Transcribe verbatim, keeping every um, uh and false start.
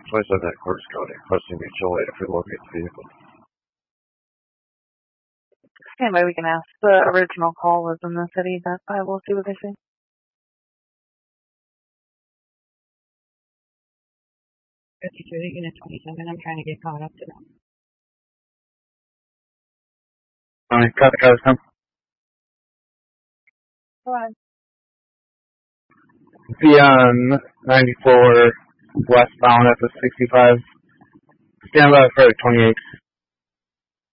Please have that course code requesting mutual aid if we locate the vehicle. Anyway, we can ask. The original call was in the city, but I will see what they say. fifty-two, unit twenty-seven, I'm trying to get caught up to them. Alright, got the cars come. Go ahead. The on ninety-four westbound at the sixty-five. Stand by for twenty-eight.